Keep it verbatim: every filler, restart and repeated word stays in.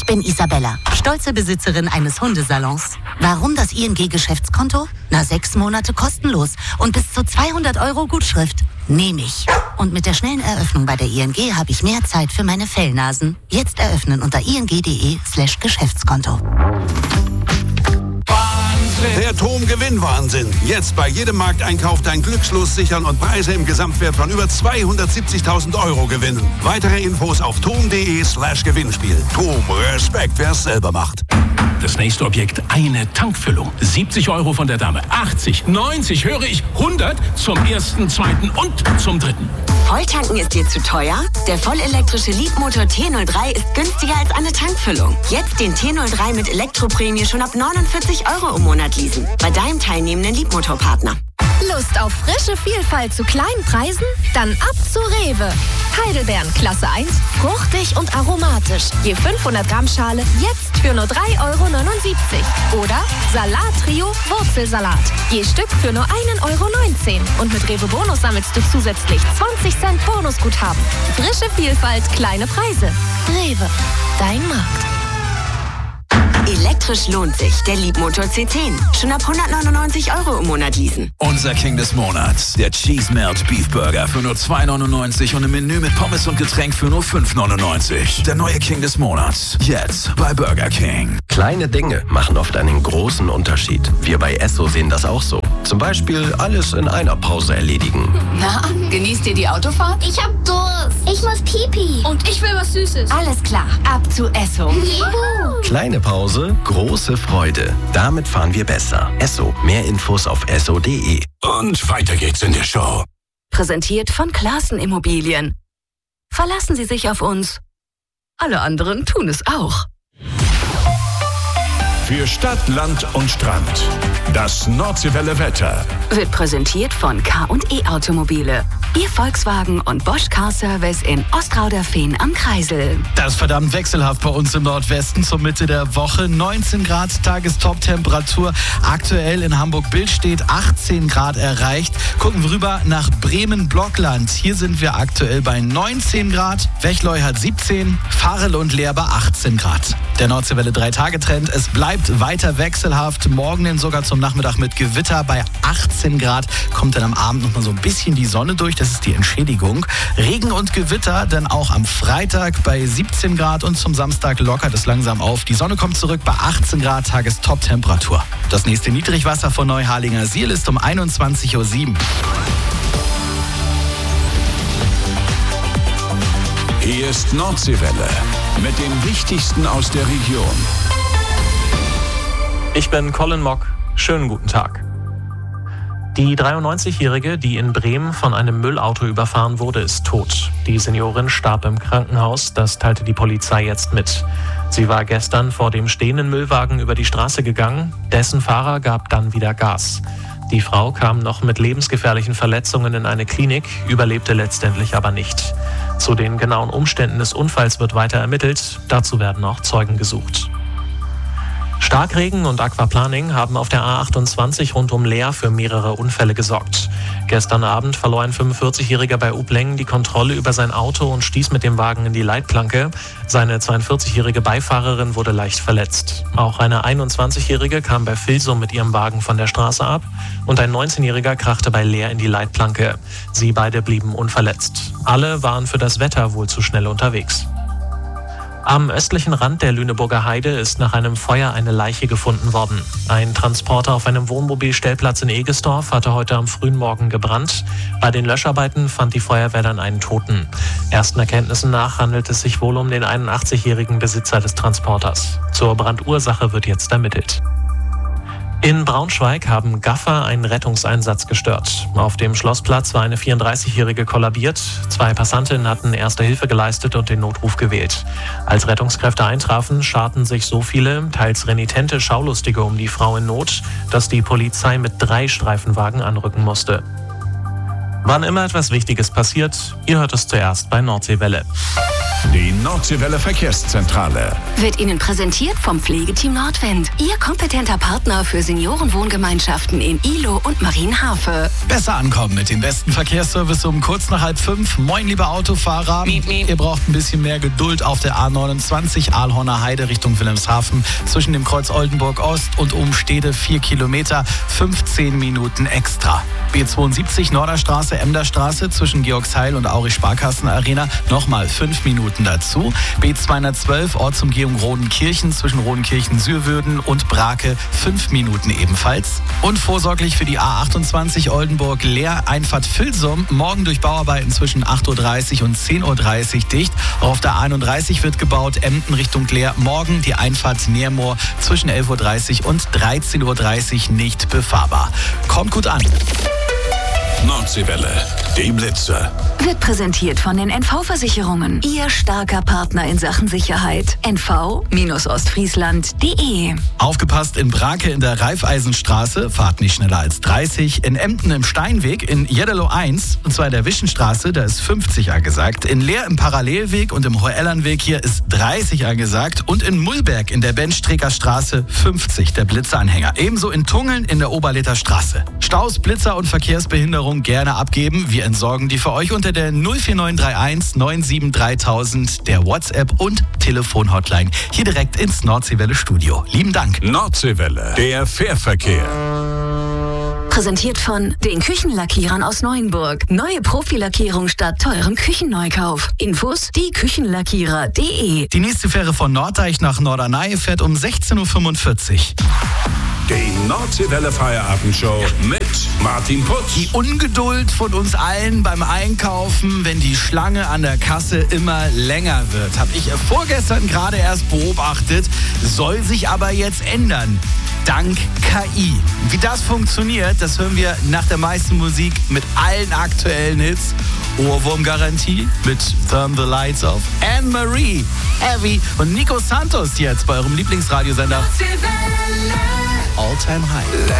Ich bin Isabella, stolze Besitzerin eines Hundesalons. Warum das I N G-Geschäftskonto? Na, sechs Monate kostenlos und bis zu zweihundert Euro Gutschrift. Nehme ich. Und mit der schnellen Eröffnung bei der I N G habe ich mehr Zeit für meine Fellnasen. Jetzt eröffnen unter ing.de slash Geschäftskonto. Der T O M Gewinnwahnsinn. Jetzt bei jedem Markteinkauf dein Glückslos sichern und Preise im Gesamtwert von über zweihundertsiebzigtausend Euro gewinnen. Weitere Infos auf tom.de slash Gewinnspiel. T O M, Respekt, wer es selber macht. Das nächste Objekt, eine Tankfüllung. siebzig Euro von der Dame, achtzig, neunzig, höre ich, hundert zum ersten, zweiten und zum dritten. Volltanken ist dir zu teuer? Der vollelektrische Leapmotor T null drei ist günstiger als eine Tankfüllung. Jetzt den T null drei mit Elektroprämie schon ab neunundvierzig Euro im Monat leasen. Bei deinem teilnehmenden Leapmotor-Partner. Lust auf frische Vielfalt zu kleinen Preisen? Dann ab zu Rewe. Heidelbeeren Klasse eins, fruchtig und aromatisch. Je fünfhundert Gramm Schale jetzt für nur drei Euro neunundsiebzig. Oder Salat-Trio Wurzelsalat. Je Stück für nur ein Euro neunzehn. Und mit Rewe Bonus sammelst du zusätzlich zwanzig Cent Bonusguthaben. Frische Vielfalt, kleine Preise. Rewe, dein Markt. Elektrisch lohnt sich. Der Leapmotor C zehn. Schon ab hundertneunundneunzig Euro im Monat leasen. Unser King des Monats. Der Cheese Melt Beef Burger für nur zwei neunundneunzig und ein Menü mit Pommes und Getränk für nur fünf neunundneunzig. Der neue King des Monats. Jetzt bei Burger King. Kleine Dinge machen oft einen großen Unterschied. Wir bei Esso sehen das auch so. Zum Beispiel alles in einer Pause erledigen. Na, genießt ihr die Autofahrt? Ich hab Durst. Ich muss Pipi. Und ich will was Süßes. Alles klar, ab zu Esso. Juhu. Kleine Pause, große Freude. Damit fahren wir besser. Esso. Mehr Infos auf esso punkt de. Und weiter geht's in der Show. Präsentiert von Classen Immobilien. Verlassen Sie sich auf uns. Alle anderen tun es auch. Für Stadt, Land und Strand. Das Nordseewelle Wetter. Wird präsentiert von K und E Automobile. Ihr Volkswagen und Bosch Car Service in Ostrauderfehn am Kreisel. Das ist verdammt wechselhaft bei uns im Nordwesten zur Mitte der Woche. neunzehn Grad Tagestop-Temperatur. Aktuell in Hamburg-Bild steht achtzehn Grad erreicht. Gucken wir rüber nach Bremen-Blockland. Hier sind wir aktuell bei neunzehn Grad. Wechleu hat siebzehn, Farel und Leer bei achtzehn Grad. Der Nordseewelle drei Tage Trend. Es bleibt weiter wechselhaft. Morgen denn sogar zum Nachmittag mit Gewitter bei achtzehn Grad. Kommt dann am Abend noch mal so ein bisschen die Sonne durch. Das ist die Entschädigung. Regen und Gewitter dann auch am Freitag bei siebzehn Grad und zum Samstag lockert es langsam auf. Die Sonne kommt zurück bei achtzehn Grad, Tagestop-Temperatur. Das nächste Niedrigwasser von Neuharlinger Siel ist um einundzwanzig Uhr sieben. Hier ist Nordseewelle mit dem Wichtigsten aus der Region. Ich bin Colin Mock. Schönen guten Tag. Die dreiundneunzigjährige, die in Bremen von einem Müllauto überfahren wurde, ist tot. Die Seniorin starb im Krankenhaus, das teilte die Polizei jetzt mit. Sie war gestern vor dem stehenden Müllwagen über die Straße gegangen, dessen Fahrer gab dann wieder Gas. Die Frau kam noch mit lebensgefährlichen Verletzungen in eine Klinik, überlebte letztendlich aber nicht. Zu den genauen Umständen des Unfalls wird weiter ermittelt, dazu werden auch Zeugen gesucht. Starkregen und Aquaplaning haben auf der A achtundzwanzig rund um Leer für mehrere Unfälle gesorgt. Gestern Abend verlor ein fünfundvierzigjähriger bei Ublengen die Kontrolle über sein Auto und stieß mit dem Wagen in die Leitplanke. Seine zweiundvierzigjährige Beifahrerin wurde leicht verletzt. Auch eine einundzwanzigjährige kam bei Vilsum mit ihrem Wagen von der Straße ab und ein neunzehnjähriger krachte bei Leer in die Leitplanke. Sie beide blieben unverletzt. Alle waren für das Wetter wohl zu schnell unterwegs. Am östlichen Rand der Lüneburger Heide ist nach einem Feuer eine Leiche gefunden worden. Ein Transporter auf einem Wohnmobilstellplatz in Egestorf hatte heute am frühen Morgen gebrannt. Bei den Löscharbeiten fand die Feuerwehr dann einen Toten. Ersten Erkenntnissen nach handelt es sich wohl um den einundachtzigjährigen Besitzer des Transporters. Zur Brandursache wird jetzt ermittelt. In Braunschweig haben Gaffer einen Rettungseinsatz gestört. Auf dem Schlossplatz war eine vierunddreißigjährige kollabiert. Zwei Passantinnen hatten erste Hilfe geleistet und den Notruf gewählt. Als Rettungskräfte eintrafen, scharten sich so viele, teils renitente Schaulustige um die Frau in Not, dass die Polizei mit drei Streifenwagen anrücken musste. Wann immer etwas Wichtiges passiert, ihr hört es zuerst bei Nordseewelle. Die Nordseewelle Verkehrszentrale. Wird Ihnen präsentiert vom Pflegeteam Nordwind. Ihr kompetenter Partner für Seniorenwohngemeinschaften in Ihlow und Marienhafe. Besser ankommen mit dem besten Verkehrsservice um kurz nach halb fünf. Moin, liebe Autofahrer. Miep, miep. Ihr braucht ein bisschen mehr Geduld auf der A neunundzwanzig Aalhorner Heide Richtung Wilhelmshaven. Zwischen dem Kreuz Oldenburg Ost und Umstede vier Kilometer, fünfzehn Minuten extra. B zweiundsiebzig Norderstraße, Emderstraße zwischen Georgsheil und Aurich Sparkassen Arena nochmal fünf Minuten dazu. B zweihundertzwölf Ortsumgehung Rodenkirchen zwischen Rodenkirchen-Sürwürden und Brake fünf Minuten ebenfalls. Und vorsorglich für die A achtundzwanzig Oldenburg-Leer Einfahrt Vilsum morgen durch Bauarbeiten zwischen acht Uhr dreißig und zehn Uhr dreißig dicht. Auch auf der A einunddreißig wird gebaut, Emden Richtung Leer morgen die Einfahrt Neermoor zwischen elf Uhr dreißig und dreizehn Uhr dreißig nicht befahrbar. Kommt gut an. Nordseewelle, die Blitzer. Wird präsentiert von den N V-Versicherungen. Ihr starker Partner in Sachen Sicherheit. N V Ostfriesland punkt de. Aufgepasst in Brake in der Raiffeisenstraße, fahrt nicht schneller als dreißig. In Emden im Steinweg, in Jeddelo eins, und zwar in der Wischenstraße, da ist fünfzig angesagt. In Leer im Parallelweg und im Hoellernweg hier ist dreißig angesagt. Und in Mullberg in der Benstreker Straße fünfzig, der Blitzeranhänger. Ebenso in Tungeln in der Oberleter Straße. Staus, Blitzer und Verkehrsbehinderung gerne abgeben. Wir entsorgen die für euch unter der null vier neun drei eins neun sieben dreitausend, der WhatsApp- und Telefon-Hotline. Hier direkt ins Nordseewelle-Studio. Lieben Dank. Nordseewelle, der Fährverkehr. Präsentiert von den Küchenlackierern aus Neuenburg. Neue Profilackierung statt teurem Küchenneukauf. Infos die Küchenlackierer punkt de. Die nächste Fähre von Norddeich nach Norderney fährt um sechzehn Uhr fünfundvierzig. Die Nordseewelle Feierabendshow mit Martin Putz. Die Ungeduld von uns allen beim Einkaufen, wenn die Schlange an der Kasse immer länger wird. Habe ich vorgestern gerade erst beobachtet, soll sich aber jetzt ändern. Dank K I. Wie das funktioniert, das hören wir nach der meisten Musik mit allen aktuellen Hits. Ohrwurmgarantie mit Turn the Lights Off. Anne-Marie, Heavy und Nico Santos jetzt bei eurem Lieblingsradiosender. All Time High.